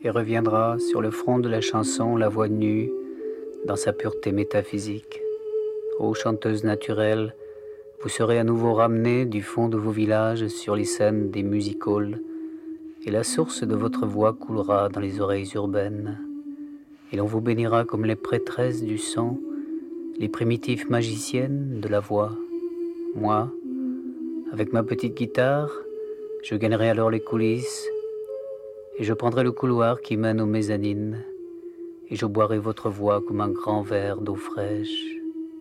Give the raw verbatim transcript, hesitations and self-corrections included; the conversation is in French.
et reviendra sur le front de la chanson la voix nue dans sa pureté métaphysique. Ô chanteuse naturelle, vous serez à nouveau ramenée du fond de vos villages sur les scènes des music halls, et la source de votre voix coulera dans les oreilles urbaines, et l'on vous bénira comme les prêtresses du son, les primitives magiciennes de la voix. Moi, avec ma petite guitare, je gagnerai alors les coulisses, et je prendrai le couloir qui mène aux mezzanines, et je boirai votre voix comme un grand verre d'eau fraîche.